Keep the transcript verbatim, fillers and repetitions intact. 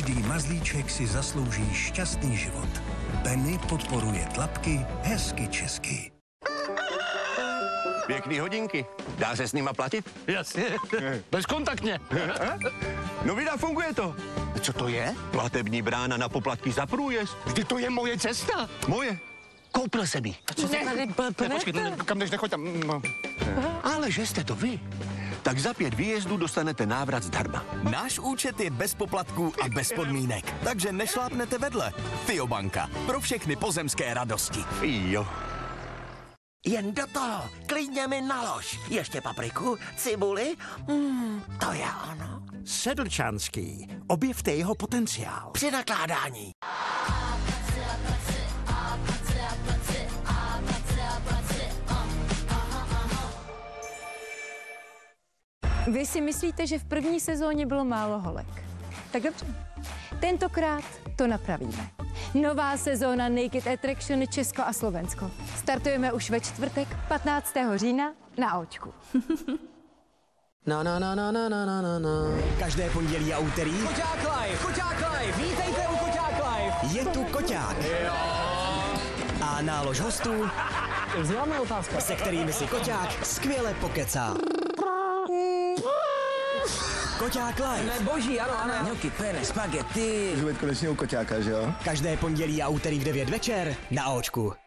Každý mazlíček si zaslouží šťastný život. Penny podporuje tlapky hezky česky. Pěkný hodinky. Dá se s nima platit? Jasně, bezkontaktně. No vida, funguje to. Co to je? Platební brána na poplatky za průjezd. Vždyť to je moje cesta. Moje. Koupil jsem ji. Co se tady Počkejte, kam jdeš, nechoď tam. No. Ale že jste to vy. Tak za pět výjezdů dostanete návrat zdarma. Náš účet je bez poplatků a bez podmínek, takže nešlápnete vedle. Fiobanka. Pro všechny pozemské radosti. Jo. Jen do toho, klidně mi nalož. Ještě papriku, cibuli, mm, to je ono. Sedlčanský. Objevte jeho potenciál. Při nakládání. Vy si myslíte, že v první sezóně bylo málo holek. Tak dobře. Tentokrát to napravíme. Nová sezóna Naked Attraction Česko a Slovensko. Startujeme už ve čtvrtek, patnáctého října na Očku. Na na na na na na na na. Každé pondělí a úterý Koťák Live, Koťák Live, vítejte u Koťák Live. je tu Koťák. A nálož hostů, Vzděláme otázka. se kterými si Koťák skvěle pokecá. Koťák Live. Boží, ano, ano. Ňoky, pene, spaghetti. Už konečně u Koťáka, že jo? Každé pondělí a úterý v devět večer na Očku.